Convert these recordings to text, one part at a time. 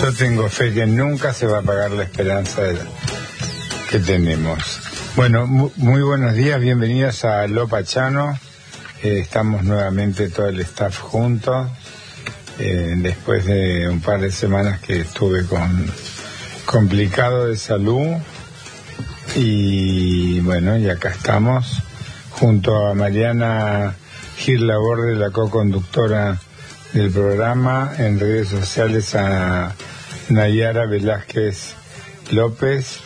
Yo tengo fe que nunca se va a apagar la esperanza que tenemos. Bueno, muy buenos días, bienvenidos a Lo Pachano. Estamos nuevamente todo el staff juntos. Después de un par de semanas que estuve complicado de salud. Y bueno, y acá estamos junto a Mariana Gil Laborde, la co-conductora del programa, en redes sociales a Nayara Velázquez López,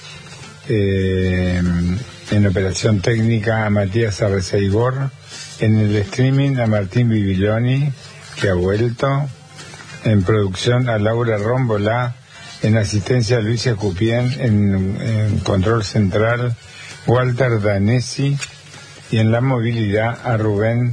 en operación técnica a Matías Arreceibor, en el streaming a Martín Bibiloni, que ha vuelto, en producción a Laura Rómbola, en asistencia a Luisa Cupien, en control central Walter Danesi, y en la movilidad a Rubén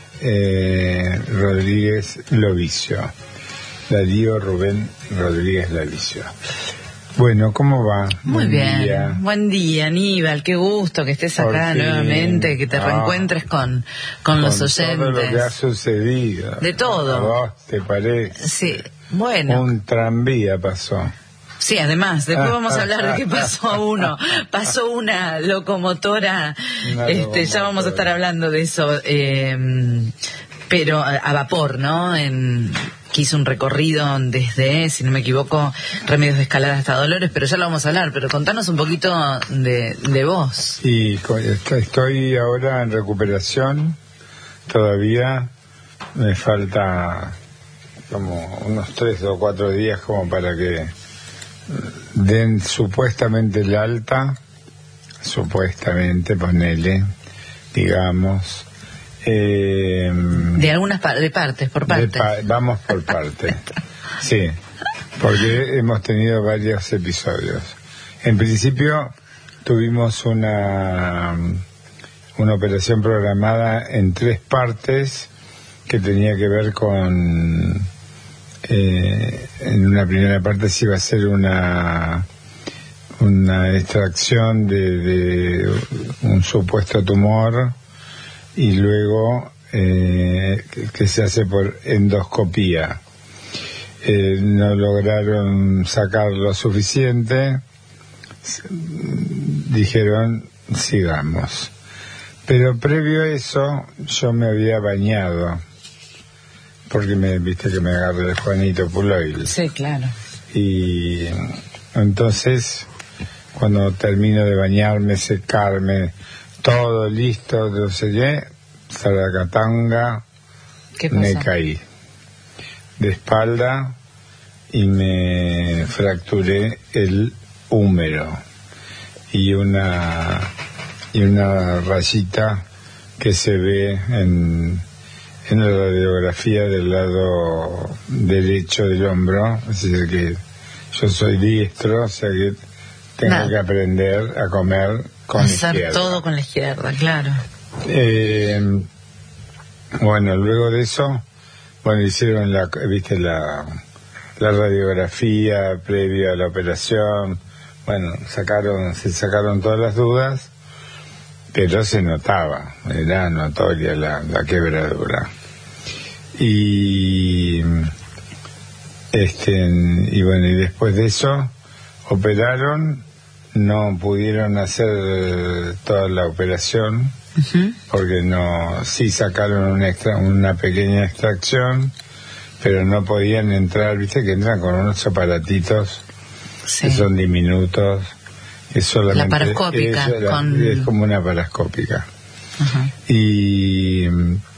Rodríguez Lovicio. Darío Rubén Rodríguez Lovicio. Bueno, ¿cómo va? Muy bien. Buen día, Aníbal. Qué gusto que estés acá nuevamente, que te reencuentres con los oyentes. Todo lo que ha sucedido. De todo. ¿A vos te parece? Sí, bueno. Un tranvía pasó. Sí, además, después vamos a hablar de qué pasó a uno. Pasó una locomotora, ya vamos a estar hablando de eso, pero a vapor, ¿no? Que hizo un recorrido desde, si no me equivoco, Remedios de Escalada hasta Dolores, pero ya lo vamos a hablar. Pero contanos un poquito de vos. Sí, estoy ahora en recuperación, todavía me falta como unos 3 o 4 días como para que den supuestamente el alta, supuestamente, digamos, de algunas partes, por partes. Vamos por parte. Sí, porque hemos tenido varios episodios. En principio tuvimos una operación programada en 3 partes que tenía que ver con en una primera parte se iba a hacer una extracción de un supuesto tumor, y luego que se hace por endoscopía. No lograron sacar lo suficiente, dijeron sigamos. Pero previo a eso yo me había bañado, porque viste que me agarré el Juanito Puloil. Sí, claro. Y entonces, cuando termino de bañarme, secarme, todo listo, no sé qué, Saracatanga, me caí de espalda y me fracturé el húmero y una rayita que se ve en la radiografía del lado derecho del hombro. Es decir, que yo soy diestro, o sea que tengo que aprender a comer con la izquierda. Hacer todo con la izquierda, claro. Bueno, luego de eso, hicieron la radiografía previa a la operación. Bueno, se sacaron todas las dudas, pero se notaba, era notoria la quebradura. Y después de eso operaron, no pudieron hacer toda la operación, porque sí sacaron una pequeña extracción, pero no podían entrar, viste que entran con unos aparatitos que son diminutos. Es solamente, la parascópica. Es como una parascópica. Y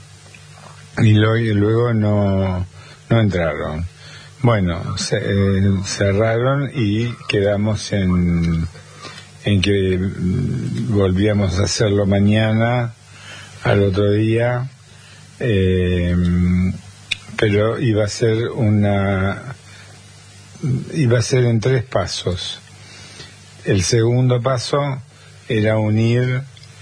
luego no entraron. Bueno, cerraron y quedamos en que volvíamos a hacerlo mañana, al otro día, pero iba a ser en 3 pasos. El segundo paso era unir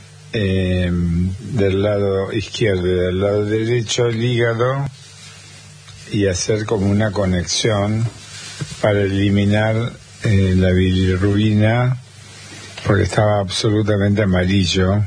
del lado izquierdo y del lado derecho el hígado y hacer como una conexión para eliminar la bilirrubina, porque estaba absolutamente amarillo,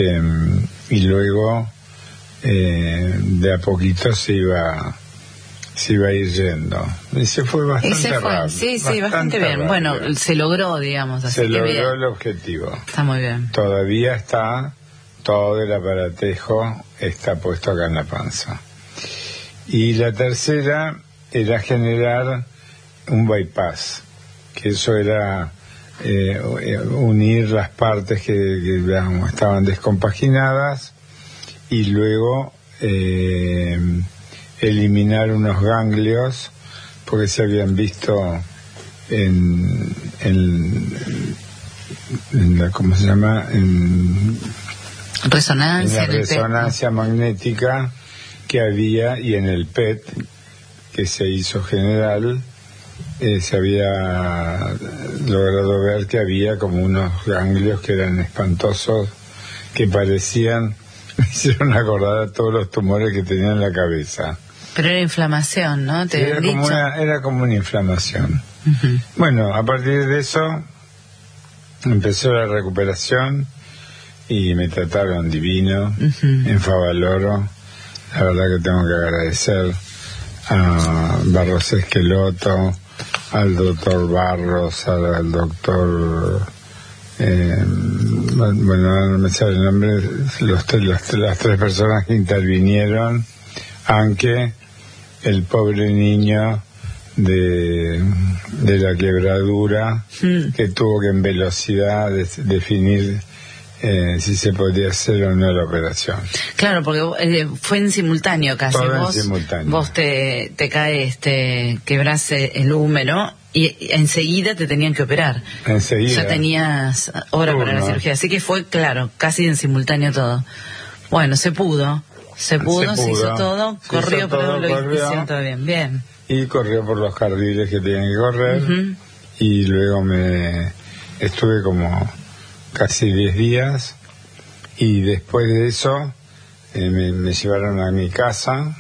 y luego de a poquito se iba se iba a ir yendo. Y se fue bastante rápido. Sí, bastante bien. Rápido. Bueno, se logró, digamos. Así se logró bien. El objetivo. Está muy bien. Todavía está, todo el aparatejo está puesto acá en la panza. Y la tercera era generar un bypass, que eso era unir las partes que digamos, estaban descompaginadas y luego eliminar unos ganglios porque se habían visto en la, ¿cómo se llama? En resonancia, en la resonancia magnética que había, y en el PET que se hizo general se había logrado ver que había como unos ganglios que eran espantosos, que parecían, me hicieron acordar a todos los tumores que tenía en la cabeza. Pero era inflamación, ¿no? ¿Te Era como una inflamación. Uh-huh. Bueno, a partir de eso empezó la recuperación y me trataron divino, uh-huh, en Favaloro. La verdad que tengo que agradecer a Barros Esqueloto, al doctor Barros, al doctor bueno, no me sale el nombre, las tres personas que intervinieron, aunque el pobre niño de la quebradura, que tuvo que en velocidad definir si se podía hacer o no la operación. Claro, porque fue en simultáneo casi. Todo en simultáneo. Vos te caes, quebrás el húmero y enseguida te tenían que operar. Enseguida. Ya tenías hora para la cirugía, así que fue, claro, casi en simultáneo todo. Bueno, se pudo, se hizo todo, corrió, pero lo hicieron todo bien, bien. Y corrió por los carriles que tenían que correr, uh-huh, y luego estuve como casi 10 días, y después de eso me llevaron a mi casa,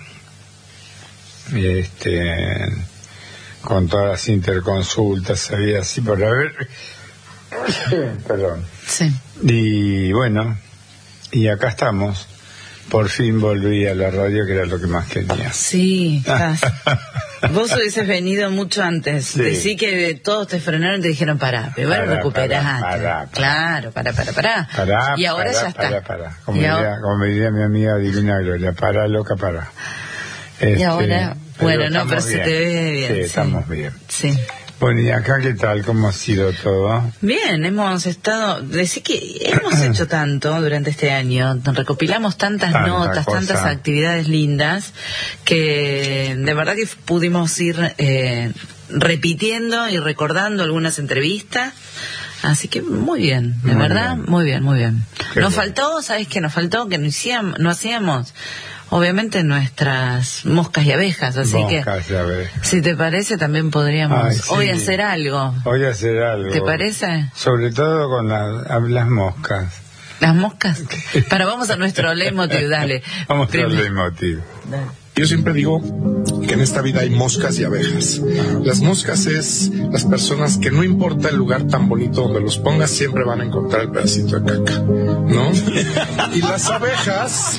con todas las interconsultas, había así por haber, perdón. Sí. Y bueno, y acá estamos. Por fin volví a la radio, que era lo que más quería. Sí, vos hubieses venido mucho antes. Sí. Decí que todos te frenaron y te dijeron, pará, pero recuperate. Claro, pará. Y ahora ya está. Como diría mi amiga Divina Gloria, pará, loca, pará. Y ahora, bueno, no, pero se te ve bien. Sí, estamos bien. Sí. Bueno, ¿y acá qué tal? ¿Cómo ha sido todo? Bien, hemos estado... Decir que hemos hecho tanto durante este año, recopilamos tantas notas, tantas actividades lindas, que de verdad que pudimos ir repitiendo y recordando algunas entrevistas. Así que muy bien, de verdad, muy bien. Nos faltó, ¿sabes qué? Nos faltó que no hacíamos... Obviamente nuestras moscas y abejas, así moscas que y abejas. Si te parece también podríamos hoy hacer algo. ¿Te parece? Sobre todo con las moscas. ¿Las moscas? Vamos a nuestro leitmotiv, dale. Vamos al leitmotiv. Yo siempre digo que en esta vida hay moscas y abejas. Las moscas es las personas que no importa el lugar tan bonito donde los pongas, siempre van a encontrar el pedacito de caca, ¿no? Y las abejas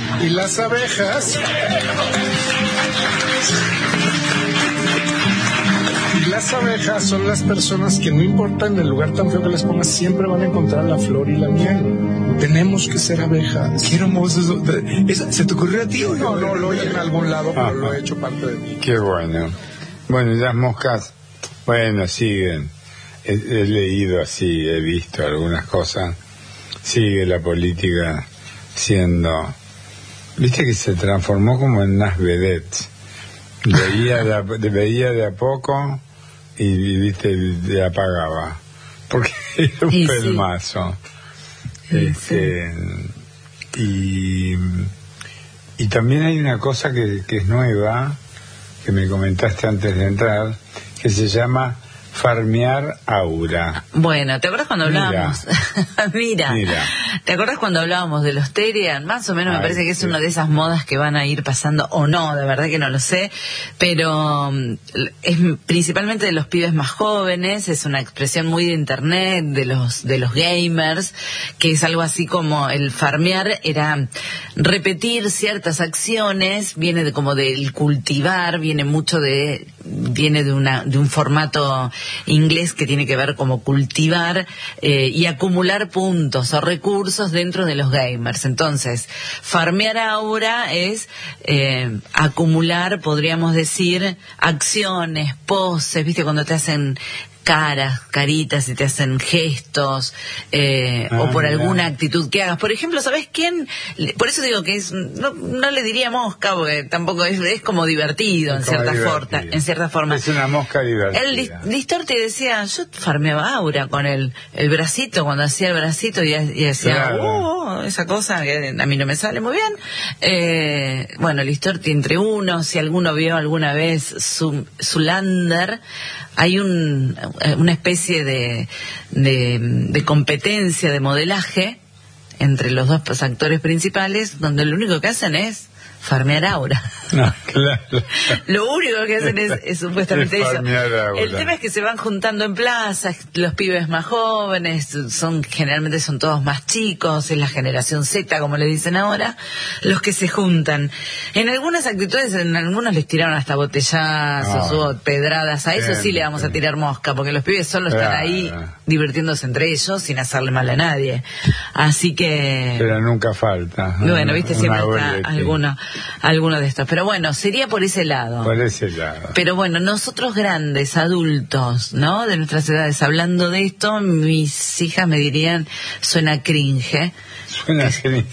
son las personas que no importa en el lugar tan feo que les pongas, siempre van a encontrar la flor y la miel. Tenemos que ser abejas. Qué hermoso eso. ¿Se te ocurrió a ti o no? No, lo oí en algún lado, pero lo he hecho parte de mí. Qué bueno. Bueno, y las moscas, bueno, siguen. He leído así, he visto algunas cosas. Sigue la política siendo... Viste que se transformó como en unas vedettes. Veía de a poco y viste, le apagaba. Porque era un pelmazo. Y también hay una cosa que es nueva, que me comentaste antes de entrar, que se llama farmear aura. Bueno, ¿te acuerdas cuando hablábamos? Mira, ¿Te acuerdas cuando hablábamos de los Terian? Más o menos me parece que es una de esas modas que van a ir pasando, o no, de verdad que no lo sé, pero es principalmente de los pibes más jóvenes, es una expresión muy de internet, de los gamers, que es algo así como el farmear era repetir ciertas acciones, viene como del cultivar, viene de un formato inglés que tiene que ver como cultivar y acumular puntos o recursos dentro de los gamers. Entonces, farmear aura es acumular, podríamos decir, acciones, poses, ¿viste? Cuando te hacen caritas y te hacen gestos o por alguna actitud que hagas. Por ejemplo, ¿sabes quién? Por eso digo que no le diría mosca, porque tampoco es como divertido en cierta forma. Es una mosca divertida. El Listor te decía, yo farmeaba aura con el bracito, cuando hacía el bracito y decía, esa cosa que a mí no me sale muy bien. Bueno, Listor entre uno, si alguno vio alguna vez Zoolander, hay una especie de competencia de modelaje entre los dos actores principales, donde lo único que hacen es farmear aura. No, claro. Lo único que hacen es supuestamente eso. Aura. El tema es que se van juntando en plazas, los pibes más jóvenes, generalmente son todos más chicos, es la generación Z, como le dicen ahora, los que se juntan. En algunas actitudes, en algunos les tiraron hasta botellazos o pedradas, a eso sí le vamos a tirar mosca, porque los pibes solo están ahí divirtiéndose entre ellos sin hacerle mal a nadie. Así que... Pero nunca falta. Bueno, viste, siempre está alguno de estos. Pero bueno, sería por ese lado. Por ese lado. Pero bueno, nosotros grandes, adultos, ¿no? De nuestras edades, hablando de esto, mis hijas me dirían, suena cringe. Suena cringe.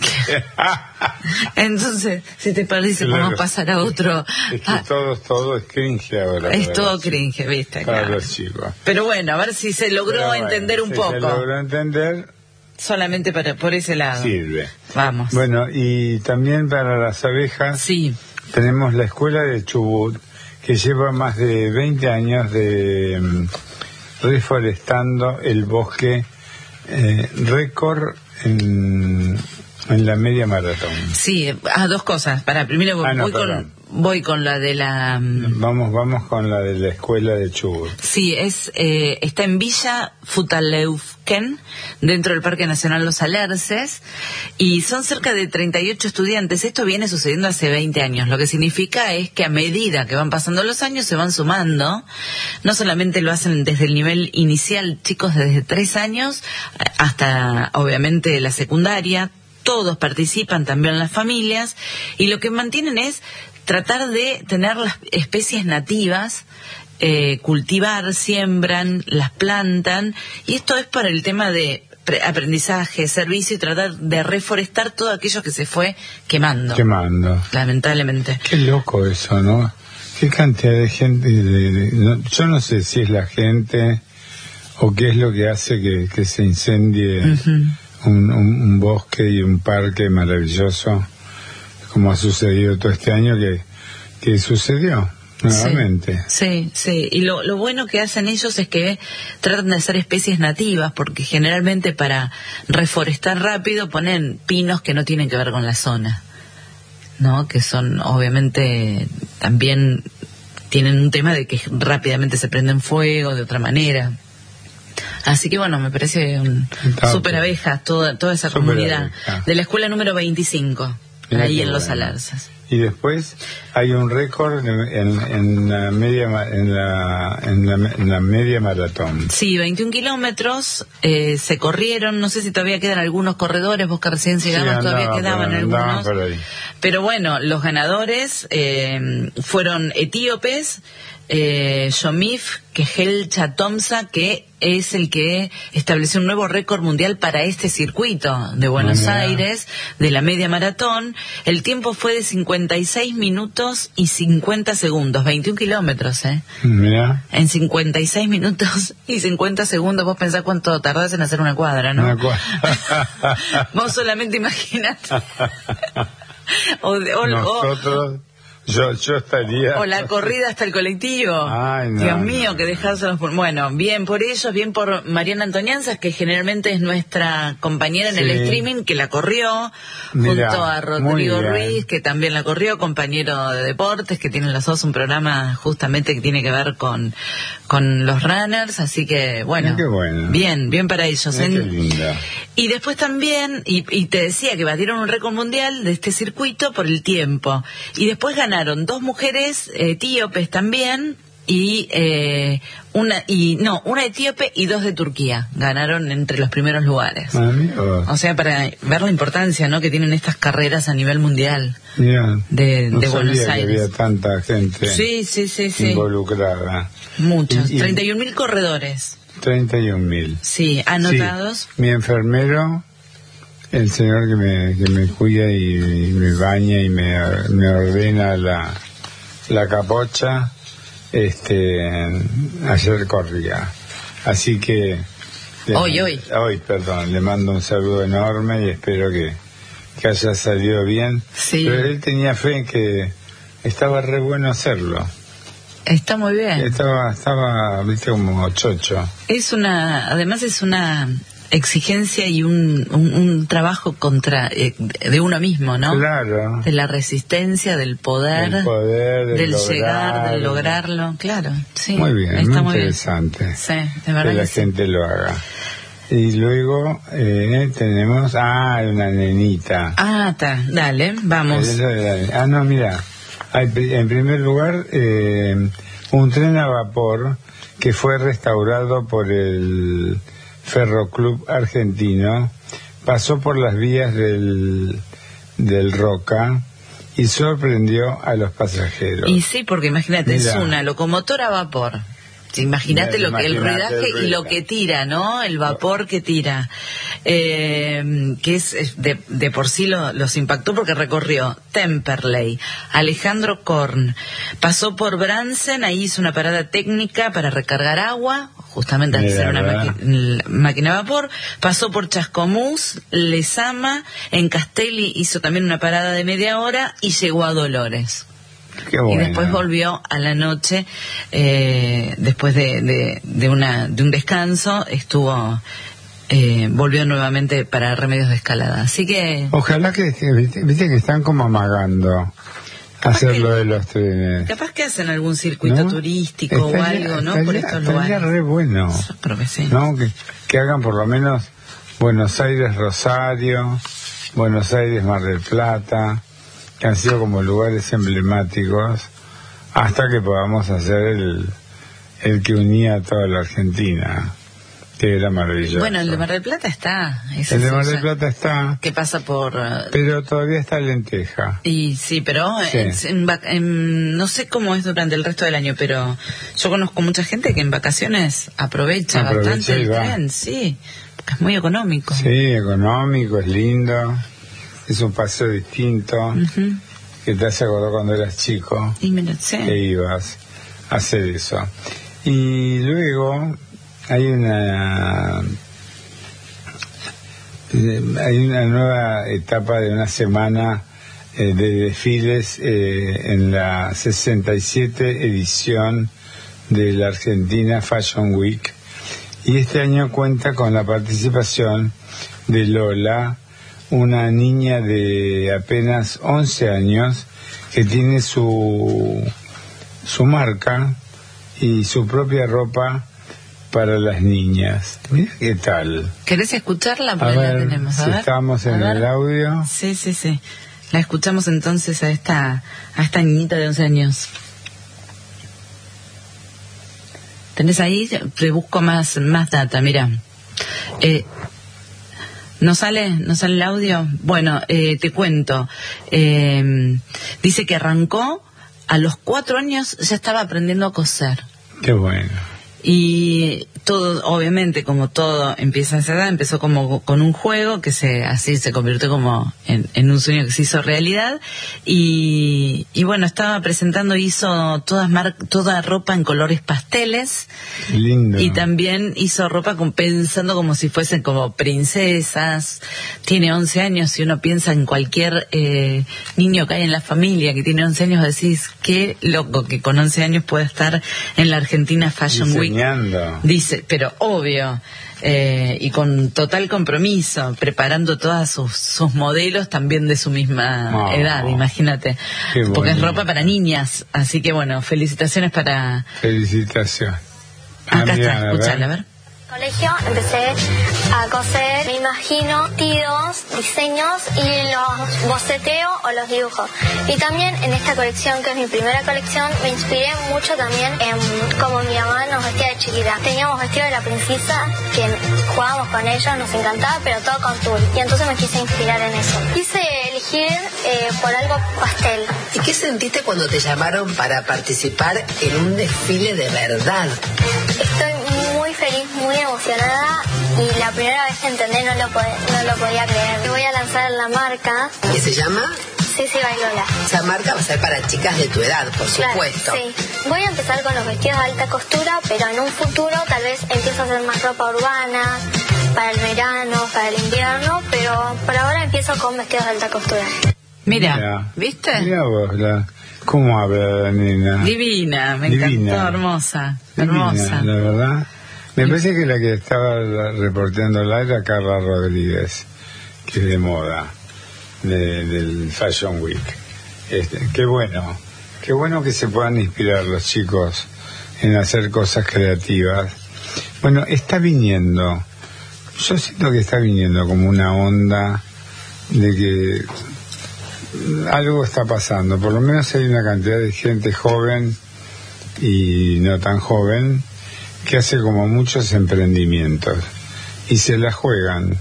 Entonces, si te parece, vamos a pasar a otro. Es que todo es cringe ahora. Es todo cringe, ¿viste? Para los chicos. Pero bueno, a ver si se logró entender un poco. Se logró entender. Solamente por ese lado. Sirve. Vamos. Bueno, y también para las abejas. Sí. Tenemos la escuela de Chubut, que lleva más de 20 años de reforestando el bosque, récord en la media maratón. Sí, dos cosas. Primero voy con la de la... Vamos con la de la escuela de Chubut. Sí, está en Villa Futaleufken, dentro del Parque Nacional Los Alerces, y son cerca de 38 estudiantes. Esto viene sucediendo hace 20 años. Lo que significa es que a medida que van pasando los años se van sumando. No solamente lo hacen desde el nivel inicial, chicos desde 3 años, hasta obviamente la secundaria. Todos participan, también las familias, y lo que mantienen es tratar de tener las especies nativas, cultivar, siembran, las plantan, y esto es para el tema de aprendizaje, servicio, y tratar de reforestar todo aquello que se fue quemando. Lamentablemente. Qué loco eso, ¿no? Qué cantidad de gente, yo no sé si es la gente o qué es lo que hace que se incendie un bosque y un parque maravilloso, como ha sucedido todo este año que sucedió nuevamente. Sí. Y lo bueno que hacen ellos es que tratan de hacer especies nativas, porque generalmente para reforestar rápido ponen pinos que no tienen que ver con la zona, ¿no? Que son, obviamente, también tienen un tema de que rápidamente se prenden fuego de otra manera. Así que bueno, me parece super abeja toda esa comunidad de la escuela número 25, ahí en Los Alerces. Y después hay un récord en la media maratón. Sí, 21 kilómetros se corrieron. No sé si todavía quedan algunos corredores. Vos que recién llegabas, todavía quedaban algunos. Pero bueno, los ganadores fueron etíopes. Yomif Kehelcha Tomsa, que es el que estableció un nuevo récord mundial para este circuito de Buenos Aires, de la media maratón. El tiempo fue de 56 minutos y 50 segundos, 21 kilómetros, Mirá. En 56 minutos y 50 segundos, vos pensás cuánto tardás en hacer una cuadra, ¿no? Una cuadra. Vos solamente imaginate. Nosotros yo estaría... O la corrida hasta el colectivo. Ay, no, Dios mío, que dejárselos por... Bueno, bien por ellos, bien por Mariana Antonianzas, que generalmente es nuestra compañera en el streaming, que la corrió, junto a Rodrigo Ruiz, que también la corrió, compañero de deportes, que tienen los dos un programa justamente que tiene que ver con los runners, así que bueno, bien para ellos. Qué linda. Y después también, y te decía que batieron un récord mundial de este circuito por el tiempo, y después ganaron 2 mujeres etíopes también, y una etíope y 2 de Turquía ganaron entre los primeros lugares. O sea, para ver la importancia, ¿no?, que tienen estas carreras a nivel mundial. De Buenos Aires. Que había tanta gente involucrada. Muchos, 31.000 corredores. 31.000. Sí, anotados. Sí. Mi enfermero, el señor que me cuida y me baña y me ordena la capocha, ayer corría. Así que... Hoy, le mando un saludo enorme y espero que haya salido bien. Sí. Pero él tenía fe en que estaba re bueno hacerlo. Está muy bien. Estaba, viste, como chocho. Además es una exigencia y un trabajo contra de uno mismo, ¿no? Claro. De la resistencia, del poder, del llegar, del lograrlo, claro. Sí. Muy bien, está muy interesante. Bien. Sí, de verdad que la gente lo haga. Y luego tenemos una nenita. Dale, vamos. No, mira. En primer lugar, un tren a vapor que fue restaurado por el Ferroclub argentino, pasó por las vías del Roca y sorprendió a los pasajeros. Y sí, porque imagínate, es una locomotora a vapor. Imagínate el rodaje y lo que tira, ¿no? El vapor que tira. Que es de por sí los impactó porque recorrió Temperley, Alejandro Korn, pasó por Bransen, ahí hizo una parada técnica para recargar agua, justamente al ser una máquina de vapor, pasó por Chascomús, Lezama, en Castelli hizo también una parada de media hora y llegó a Dolores. Qué bueno. Y después volvió a la noche, después de un descanso, volvió nuevamente para Remedios de Escalada. Así que... Ojalá viste que están como amagando hacer lo de los trenes. Capaz que hacen algún circuito turístico o algo, ¿no? Por estos lugares. Estaría re bueno. Creo que sí. ¿No? Que hagan por lo menos Buenos Aires, Rosario, Buenos Aires, Mar del Plata, que han sido como lugares emblemáticos, hasta que podamos hacer el que unía a toda la Argentina, que era maravilloso. Bueno, el de Mar del Plata está. El de Mar del Plata está. Que pasa por... pero todavía está Lenteja. Y sí, pero no sé cómo es durante el resto del año, pero yo conozco mucha gente que en vacaciones aprovecha bastante el tren, sí, porque es muy económico. Sí, económico, es lindo. Es un paseo distinto, que te hace acordar cuando eras chico, que ibas a hacer eso. Y luego hay una nueva etapa de una semana de desfiles en la 67 edición de la Argentina Fashion Week. Y este año cuenta con la participación de Lola, una niña de apenas 11 años que tiene su marca y su propia ropa para las niñas. Mira qué tal. ¿Querés escucharla? Porque la tenemos. Si estamos en el audio. Sí. La escuchamos entonces a esta niñita de 11 años. ¿Tenés ahí? Te busco más data, mira. ¿No sale el audio? Bueno, te cuento. Dice que arrancó, a los 4 años ya estaba aprendiendo a coser. Qué bueno. Y todo, obviamente, como todo empieza a esa edad, empezó como con un juego que así se convirtió como en un sueño que se hizo realidad. Y bueno, estaba presentando, hizo toda ropa en colores pasteles. Lindo. Y también hizo ropa pensando como si fuesen como princesas. Tiene 11 años, y uno piensa en cualquier niño que hay en la familia que tiene 11 años, decís, qué loco que con 11 años pueda estar en la Argentina Fashion Week. Dice, pero obvio, y con total compromiso, preparando todas sus modelos también de su misma edad, imagínate. Porque bueno, es ropa para niñas, así que bueno, felicitaciones para... Felicitaciones. Acá está, escuchala, a ver. Colegio empecé a coser, me imagino, vestidos, diseños y los boceteo o los dibujo. Y también en esta colección, que es mi primera colección, me inspiré mucho también en cómo mi mamá nos vestía de chiquita. Teníamos vestido de la princesa, que jugábamos con ellos, nos encantaba, pero todo con tul. Y entonces me quise inspirar en eso. Quise elegir por algo pastel. ¿Y qué sentiste cuando te llamaron para participar en un desfile de verdad? Estoy muy feliz, muy emocionada, y la primera vez que entendí no lo podía creer. Voy a lanzar la marca. ¿Qué se llama? Sisi Bailola. Esa marca va a ser para chicas de tu edad, por supuesto. Claro, sí. Voy a empezar con los vestidos de alta costura, pero en un futuro tal vez empiezo a hacer más ropa urbana, para el verano, para el invierno, pero por ahora empiezo con vestidos de alta costura. Mira, ¿viste? Mira vos, ¿cómo habla la nena? Divina, me encantó, hermosa. Hermosa. La verdad. Me parece que la que estaba reporteándola era Carla Rodríguez, que es de moda, del Fashion Week. Qué bueno que se puedan inspirar los chicos en hacer cosas creativas. Bueno, está viniendo, yo siento que está viniendo como una onda de que algo está pasando. Por lo menos hay una cantidad de gente joven y no tan joven que hace como muchos emprendimientos y se la juegan.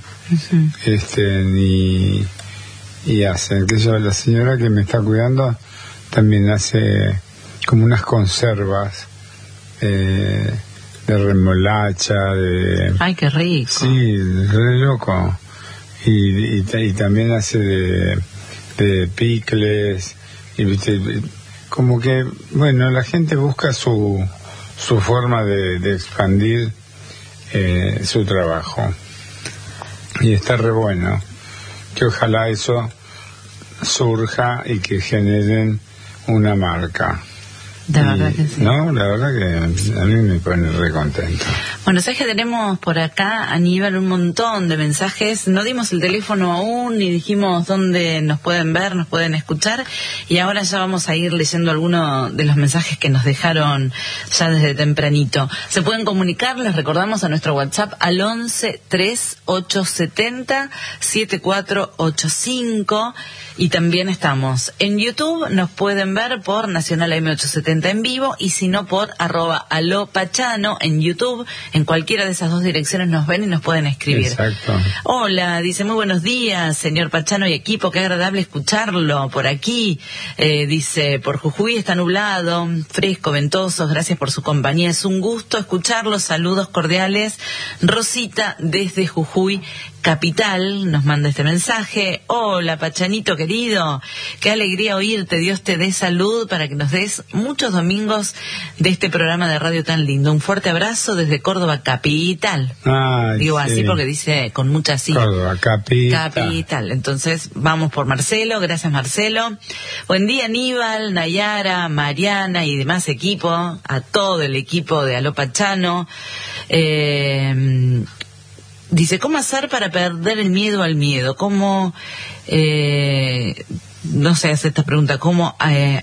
Y hacen, que yo, la señora que me está cuidando también hace como unas conservas de remolacha, ay, qué rico. Sí, re loco. Y también hace de picles, y como que, bueno, la gente busca su forma de expandir su trabajo, y está re bueno, que ojalá eso surja y que generen una marca. De verdad que sí. No, la verdad que a mí me pone re contento. Bueno, sabes que tenemos por acá, Aníbal, un montón de mensajes. No dimos el teléfono aún, ni dijimos dónde nos pueden ver, nos pueden escuchar. Y ahora ya vamos a ir leyendo algunos de los mensajes que nos dejaron ya desde tempranito. Se pueden comunicar, les recordamos, a nuestro WhatsApp al 11-3870-7485. Y también estamos en YouTube, nos pueden ver por Nacional AM870 en vivo, y si no por @alopachano en YouTube. En cualquiera de esas dos direcciones nos ven y nos pueden escribir. Exacto. Hola, dice, muy buenos días, señor Pachano y equipo, qué agradable escucharlo por aquí. Dice, por Jujuy está nublado, fresco, ventoso, gracias por su compañía, es un gusto escucharlos, saludos cordiales. Rosita desde Jujuy capital nos manda este mensaje. Hola, Pachanito querido, qué alegría oírte, Dios te dé salud para que nos des muchos domingos de este programa de radio tan lindo. Un fuerte abrazo desde Córdoba capital. Digo sí, así porque dice con mucha sí. Córdoba capital. Entonces vamos por Marcelo, gracias Marcelo. Buen día Aníbal, Nayara, Mariana y demás equipo, a todo el equipo de Aló Pachano. Dice, ¿cómo hacer para perder el miedo al miedo? ¿Cómo, no sé, hace esta pregunta, ¿cómo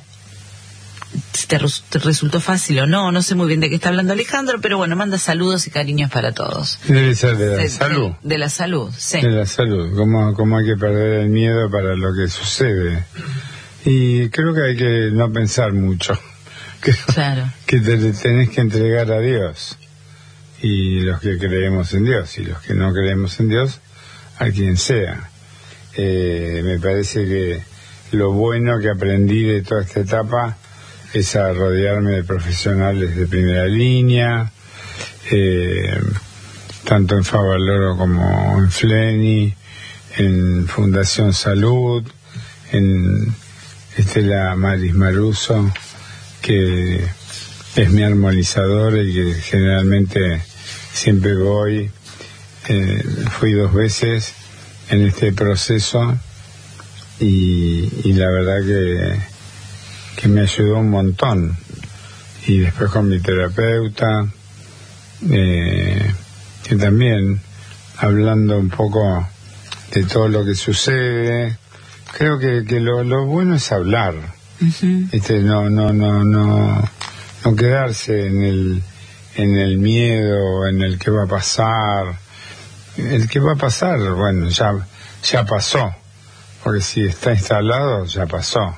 te resultó fácil o no? No sé muy bien de qué está hablando Alejandro, pero bueno, manda saludos y cariños para todos. Debe ser de la salud. De la salud, sí. De la salud, ¿cómo hay que perder el miedo para lo que sucede? Y creo que hay que no pensar mucho. Claro. Que te tenés que entregar a Dios. Y los que creemos en Dios, y los que no creemos en Dios, a quien sea. Me parece que lo bueno que aprendí de toda esta etapa es a rodearme de profesionales de primera línea, tanto en Favaloro como en Fleni, en Fundación Salud, en Estela Maris Maruso, que es mi armonizadora y que generalmente siempre voy. Fui 2 veces en este proceso y la verdad que me ayudó un montón. Y después con mi terapeuta, que también hablando un poco de todo lo que sucede, creo que lo bueno es hablar. No quedarse en el miedo, en el que va a pasar. El que va a pasar, bueno, ya pasó, porque si está instalado, ya pasó.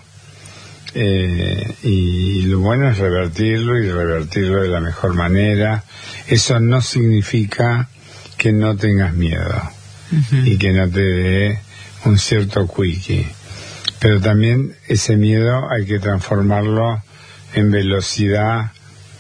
Y lo bueno es revertirlo y revertirlo de la mejor manera. Eso no significa que no tengas miedo y que no te dé un cierto quickie, pero también ese miedo hay que transformarlo en velocidad,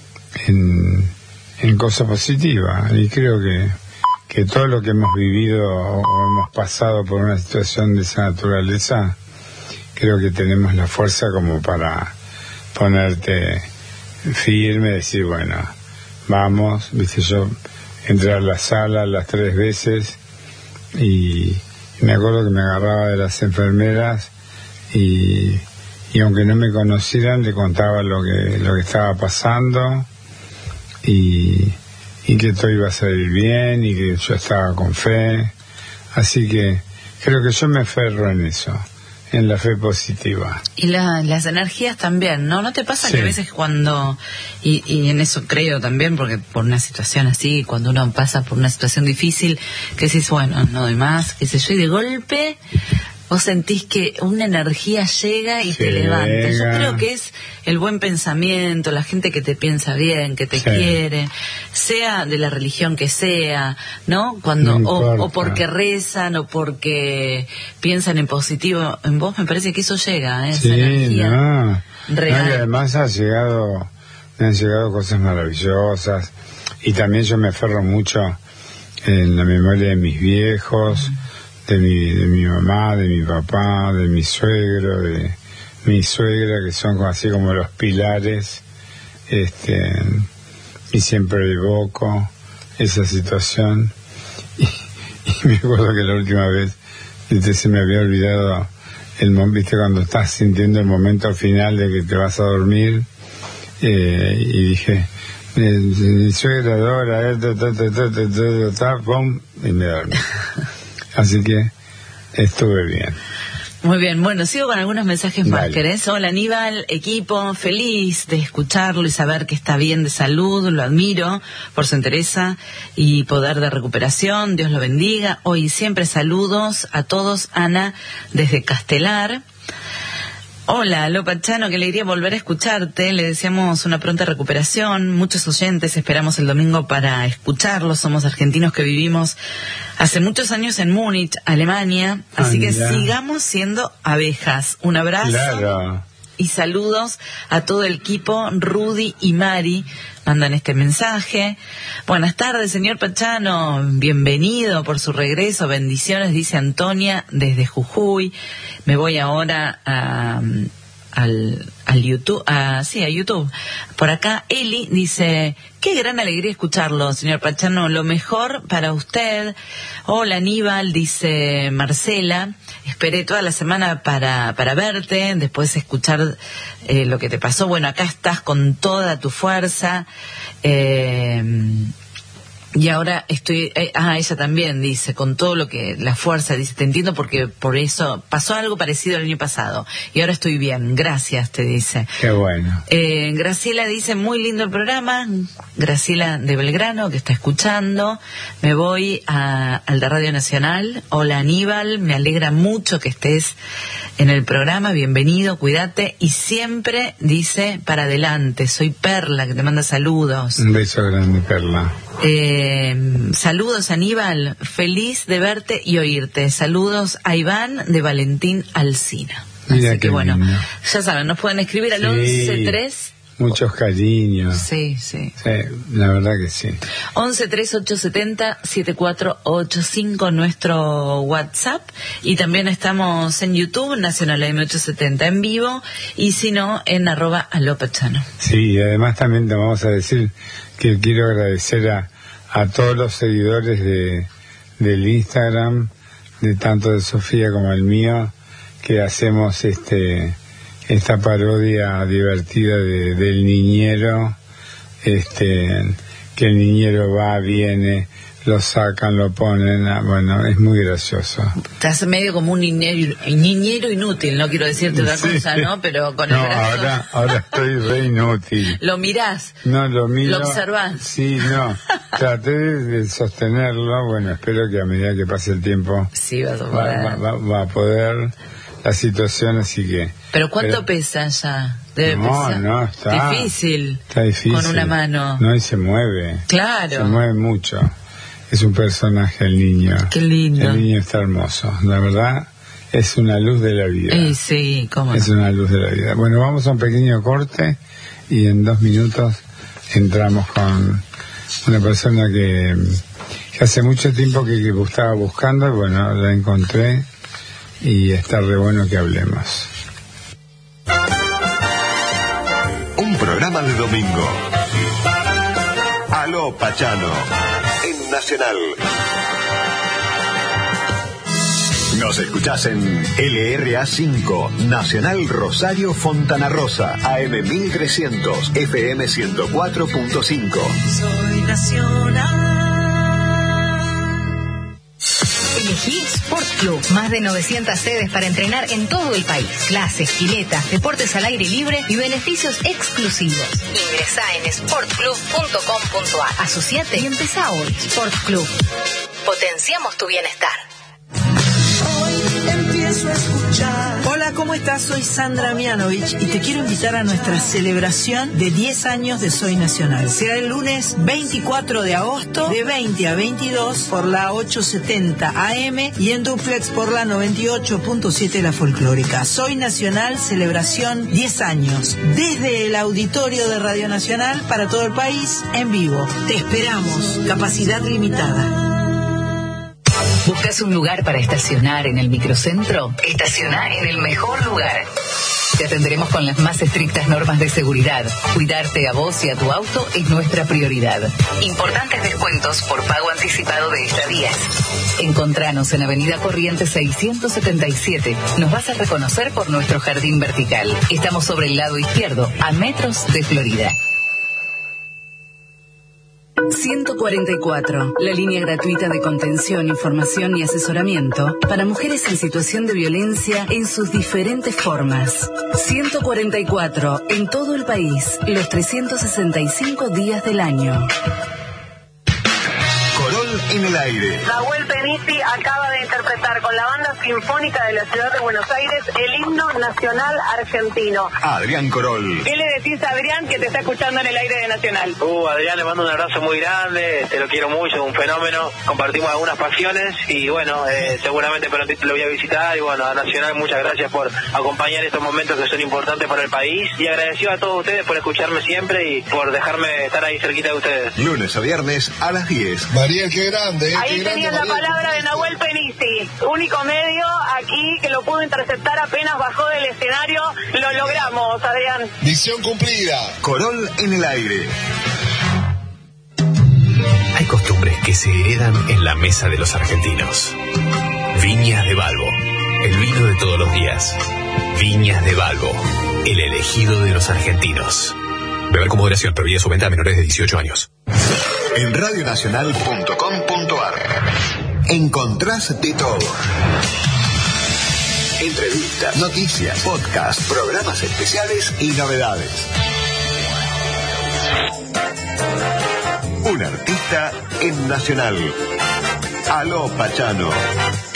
en cosa positiva. Y creo que todo lo que hemos vivido o hemos pasado por una situación de esa naturaleza, creo que tenemos la fuerza como para ponerte firme, decir, bueno, vamos. Viste, yo entré a la sala las 3 veces y me acuerdo que me agarraba de las enfermeras y aunque no me conocieran, le contaba lo que estaba pasando y que todo iba a salir bien y que yo estaba con fe. Así que creo que yo me aferro en eso, en la fe positiva. Y las energías también, ¿no? ¿No te pasa que a veces cuando, y en eso creo también, porque por una situación así, cuando uno pasa por una situación difícil, que decís, bueno, no doy más, qué sé yo, y de golpe vos sentís que una energía llega y te levanta? Yo creo que es el buen pensamiento, la gente que te piensa bien, que te quiere, sea de la religión que sea, ¿no? Cuando o porque rezan o porque piensan en positivo en vos, me parece que eso llega, esa energía real. Y además me han llegado cosas maravillosas, y también yo me aferro mucho en la memoria de mis viejos, de mi mamá, de mi papá, de mi suegro, de mi suegra, que son así como los pilares, y siempre evoco esa situación. Y me acuerdo que la última vez se me había olvidado viste, cuando estás sintiendo el momento final de que te vas a dormir, y dije, mi suegra Dora, pum, y me dormí. Así que estuve bien. Muy bien, bueno, sigo con algunos mensajes más. ¿Querés? Hola Aníbal, equipo, feliz de escucharlo y saber que está bien de salud, lo admiro por su entereza y poder de recuperación, Dios lo bendiga. Hoy y siempre saludos a todos, Ana, desde Castelar. Hola, Lopa Chano, qué alegría volver a escucharte. Le deseamos una pronta recuperación. Muchos oyentes esperamos el domingo para escucharlos. Somos argentinos que vivimos hace muchos años en Múnich, Alemania. Así que sigamos siendo abejas. Un abrazo y saludos a todo el equipo. Rudy y Mari mandan este mensaje. Buenas tardes, señor Pachano. Bienvenido por su regreso. Bendiciones, dice Antonia desde Jujuy. Me voy ahora al YouTube, a YouTube. Por acá Eli dice, qué gran alegría escucharlo, señor Pachano, lo mejor para usted. Hola Aníbal, dice Marcela, esperé toda la semana para verte, después de escuchar lo que te pasó. Bueno, acá estás con toda tu fuerza. Y ahora estoy, ella también dice, con todo lo que, la fuerza, dice, te entiendo porque por eso pasó algo parecido el año pasado y ahora estoy bien, gracias, te dice. Qué bueno. Graciela dice, muy lindo el programa, Graciela de Belgrano, que está escuchando. Me voy al de Radio Nacional. Hola Aníbal, me alegra mucho que estés en el programa, bienvenido, cuídate y siempre, dice, para adelante. Soy Perla, que te manda saludos. Un beso grande, Perla. Saludos Aníbal, feliz de verte y oírte. Saludos a Iván de Valentín Alsina. Mira, así que bueno, lindo. ya saben, nos pueden escribir al 11-3 muchos cariños. Sí. Sí, la verdad que sí. 11-3870-7485 nuestro WhatsApp, y también estamos en YouTube, Nacional AM870 en vivo, y si no, en @alopachano. Sí, y además también te vamos a decir que quiero agradecer a todos los seguidores del Instagram, de tanto de Sofía como el mío, que hacemos esta parodia divertida del niñero, que el niñero va, viene, lo sacan, lo ponen, bueno, es muy gracioso. Estás medio como un niñero inútil, no quiero decirte otra cosa, ¿no? Pero con el brazo... ahora estoy re inútil. ¿Lo mirás? No, lo miro. ¿Lo observás? Sí, no. Traté de sostenerlo, bueno, espero que a medida que pase el tiempo... Sí, vas a poder. Va a poder la situación, así que... ¿Pero cuánto pesa ya? Debe pesar. No, está difícil. Está difícil. Con una mano. No, y se mueve. Claro. Se mueve mucho. Es un personaje el niño. Qué lindo. El niño está hermoso. La verdad, es una luz de la vida. Sí, cómo no. Es una luz de la vida. Bueno, vamos a un pequeño corte y en 2 minutos entramos con una persona que hace mucho tiempo que estaba buscando, y bueno, la encontré y está re bueno que hablemos. Un programa de domingo. Aló Pachano, en Nacional. Nos escuchás en LRA 5, Nacional Rosario Fontana Rosa, AM 1300, FM 104.5. Soy Nacional. Elegí Sport Club. Más de 900 sedes para entrenar en todo el país. Clases, piletas, deportes al aire libre y beneficios exclusivos. Ingresá en sportclub.com.ar. Asociate y empezá hoy. Sport Club. Potenciamos tu bienestar. Hola, ¿cómo estás? Soy Sandra Mianovich y te quiero invitar a nuestra celebración de 10 años de Soy Nacional. Será el lunes 24 de agosto de 20 a 22 por la 870 AM y en duplex por la 98.7 La Folclórica. Soy Nacional, celebración 10 años. Desde el auditorio de Radio Nacional para todo el país, en vivo. Te esperamos. Capacidad limitada. ¿Buscas un lugar para estacionar en el microcentro? Estaciona en el mejor lugar. Te atenderemos con las más estrictas normas de seguridad. Cuidarte a vos y a tu auto es nuestra prioridad. Importantes descuentos por pago anticipado de estadías. Encontranos en Avenida Corrientes 677. Nos vas a reconocer por nuestro jardín vertical. Estamos sobre el lado izquierdo, a metros de Florida. 144, la línea gratuita de contención, información y asesoramiento para mujeres en situación de violencia en sus diferentes formas. 144, en todo el país, los 365 días del año. Corol en el aire. Nahuel Penisi acaba de interpretar con la Banda Sinfónica de la Ciudad de Buenos Aires el himno nacional argentino. Adrián Corol. ¿Qué le decís a Adrián que te está escuchando en el aire de Nacional? Adrián, le mando un abrazo muy grande, te lo quiero mucho, es un fenómeno, compartimos algunas pasiones y bueno, seguramente prontito lo voy a visitar y bueno, a Nacional muchas gracias por acompañar estos momentos que son importantes para el país y agradecido a todos ustedes por escucharme siempre y por dejarme estar ahí cerquita de ustedes. Lunes a viernes a las 10. María, qué grande. Ahí tenías la palabra de Nahuel Penisi, único medio aquí que lo pudo interceptar apenas bajó del escenario, lo logramos, Adrián. Misión cumplida. Corol en el aire. Hay costumbres que se heredan en la mesa de los argentinos. Viñas de Balbo, el vino de todos los días. Viñas de Balbo, el elegido de los argentinos. Beber con moderación, prohibida su venta a menores de 18 años. En radionacional.com.ar encontrás de todo. Entrevistas, noticias, podcasts, programas especiales y novedades. Un artista en Nacional. Aló Pachano.